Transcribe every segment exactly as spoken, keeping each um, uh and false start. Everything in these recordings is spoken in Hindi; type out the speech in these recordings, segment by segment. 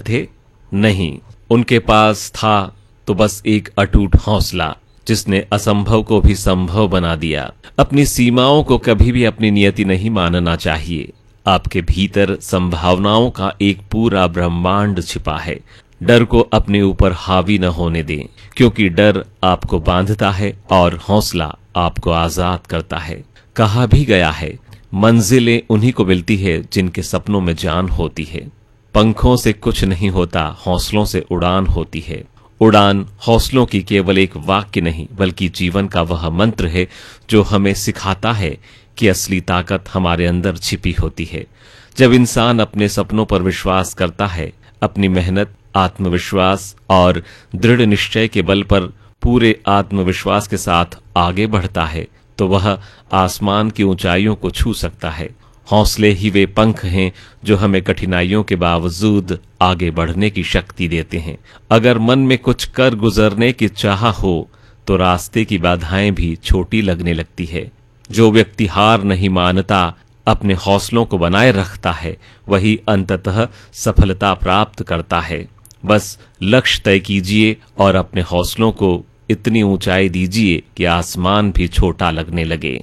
थे? नहीं, उनके पास था तो बस एक अटूट हौसला जिसने असंभव को भी संभव बना दिया। अपनी सीमाओं को कभी भी अपनी नियति नहीं मानना चाहिए। आपके भीतर संभावनाओं का एक पूरा ब्रह्मांड छिपा है। डर को अपने ऊपर हावी न होने दें, क्योंकि डर आपको बांधता है और हौसला आपको आजाद करता है। कहा भी गया है, मंजिलें उन्हीं को मिलती है जिनके सपनों में जान होती है। पंखों से कुछ नहीं होता, हौसलों से उड़ान होती है। उड़ान हौसलों की केवल एक वाक्य नहीं, बल्कि जीवन का वह मंत्र है जो हमें सिखाता है कि असली ताकत हमारे अंदर छिपी होती है। जब इंसान अपने सपनों पर विश्वास करता है, अपनी मेहनत, आत्मविश्वास और दृढ़ निश्चय के बल पर पूरे आत्मविश्वास के साथ आगे बढ़ता है, तो वह आसमान की ऊंचाइयों को छू सकता है। हौसले ही वे पंख हैं जो हमें कठिनाइयों के बावजूद आगे बढ़ने की शक्ति देते हैं। अगर मन में कुछ कर गुजरने की चाह हो, तो रास्ते की बाधाएं भी छोटी लगने लगती है। जो व्यक्ति हार नहीं मानता, अपने हौसलों को बनाए रखता है, वही अंततः सफलता प्राप्त करता है। बस लक्ष्य तय कीजिए और अपने हौसलों को इतनी ऊंचाई दीजिए कि आसमान भी छोटा लगने लगे।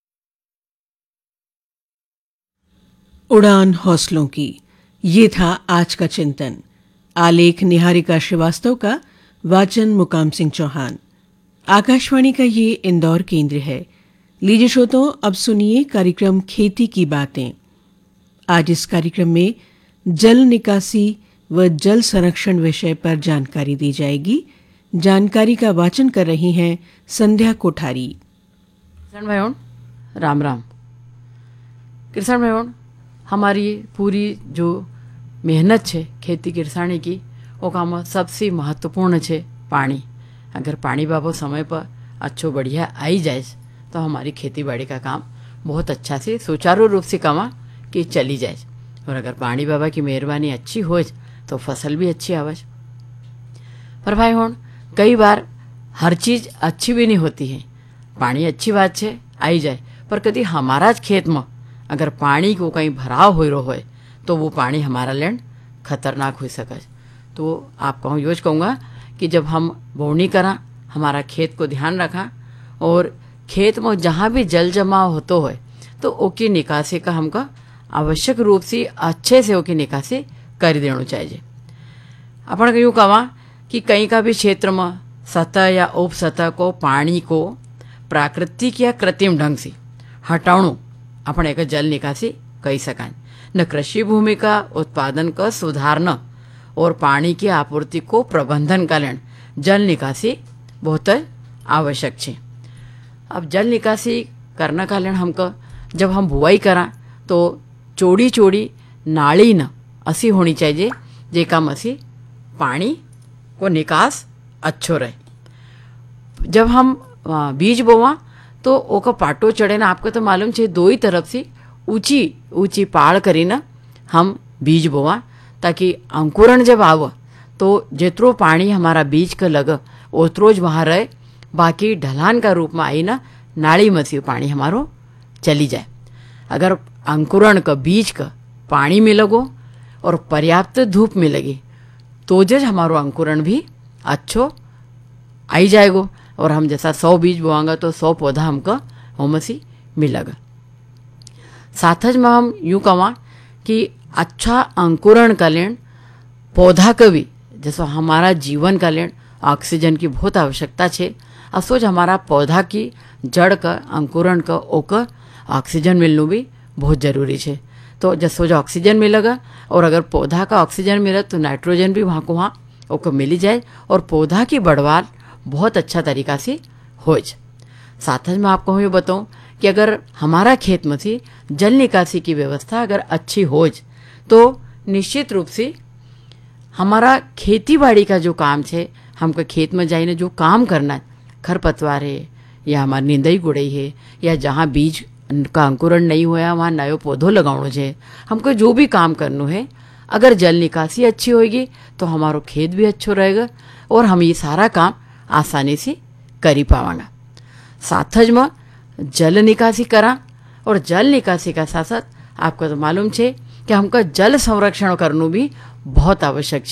उड़ान हौसलों की, ये था आज का चिंतन। आलेख निहारिका श्रीवास्तव का, वाचन मुकाम सिंह चौहान। आकाशवाणी का ये इंदौर केंद्र है। लीजिए श्रोताओं, अब सुनिए कार्यक्रम खेती की बातें। आज इस कार्यक्रम में जल निकासी व जल संरक्षण विषय पर जानकारी दी जाएगी। जानकारी का वाचन कर रही हैं संध्या कोठारी। किसान भाइयों राम राम। किसान भाइयों, हमारी पूरी जो मेहनत है खेती किसानी की, वो काम सबसे महत्वपूर्ण है पानी। अगर पानी बाबो समय पर अच्छो बढ़िया आई जाए तो हमारी खेती बाड़ी का काम बहुत अच्छा से सुचारू रूप से कामा कि चली जाए। और अगर पानी बाबा की मेहरबानी अच्छी हो तो फसल भी अच्छी आवे। पर भाई होन कई बार हर चीज़ अच्छी भी नहीं होती है। पानी अच्छी बात है आई जाए, पर कभी हमारा खेत में अगर पानी को कहीं भराव हो रहा है तो वो पानी हमारा लैंड खतरनाक हो सके। तो आप कहूँ योज कहूँगा कि जब हम बोवनी करा, हमारा खेत को ध्यान रखा और खेत में जहाँ भी जल जमाव होतो है तो ओकी निकासी का हमका आवश्यक रूप से अच्छे से ओकी निकासी कर देना चाहिए। अपन यूँ कहा कि कहीं का भी क्षेत्र में सतह या उप सतह को पानी को प्राकृतिक या कृत्रिम ढंग से हटाणु अपन एक जल निकासी कही सकाय। न कृषि भूमि का उत्पादन का सुधारना और पानी की आपूर्ति को प्रबंधन का लेन जल निकासी बहुत आवश्यक है। अब जल निकासी करना का लेन हमको जब हम बुआई करा तो चौड़ी चौड़ी नाली न असी होनी चाहिए, जे काम असी पानी को निकास अच्छो रहे। जब हम बीज बोवा तो ओका पाटो चढ़े ना, आपको तो मालूम है दो ही तरफ से ऊंची ऊंची पाड़ करी ना हम बीज बोवा, ताकि अंकुरण जब आव तो जितरो पानी हमारा बीज का लग उतरो ज वहाँ रहे, बाकी ढलान का रूप में आई ना नाली में से पानी हमारो चली जाए। अगर अंकुरण का बीज का पानी में लगो और पर्याप्त धूप में लगी तो जज हमारो अंकुरण भी अच्छो आई जाएगो। और हम जैसा सौ बीज बोआंगा तो सौ पौधा हमको होमसी मिलेगा। साथ में हम यूँ कहा कि अच्छा अंकुरण का लेन पौधा का भी, जैसा हमारा जीवन का लेन ऑक्सीजन की बहुत आवश्यकता है, असोज हमारा पौधा की जड़ का अंकुरण का ओकर ऑक्सीजन मिलना भी बहुत जरूरी है। तो जैसे जो ऑक्सीजन मिलेगा और अगर पौधा का ऑक्सीजन मिले तो नाइट्रोजन भी वहाँ को वहाँ ओको मिली जाए और पौधा की बढ़वार बहुत अच्छा तरीका से हो जाए। साथ में आपको ये बताऊँ कि अगर हमारा खेत में से जल निकासी की व्यवस्था अगर अच्छी हो जाए तो निश्चित रूप से हमारा खेती बाड़ी का जो काम है, हमको खेत में जाइए जो काम करना है, खरपतवार है या हमारी नींदई गुड़ई है या जहाँ बीज का अंकुरण नहीं हुआ वहाँ नयो पौधो लगाना है, हमको जो भी काम करना है, अगर जल निकासी अच्छी होगी तो हमारो खेत भी अच्छो रहेगा और हम ये सारा काम आसानी से करी पावांगा। साथ में जल निकासी करा और जल निकासी का साथ साथ आपको तो मालूम है कि हमको जल संरक्षण करना भी बहुत आवश्यक है।